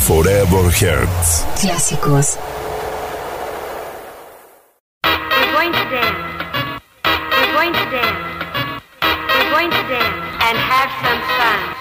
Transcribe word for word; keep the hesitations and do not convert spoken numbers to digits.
Forever Hearts. Clásicos. We're going to dance. We're going to dance. We're going to dance and have some fun.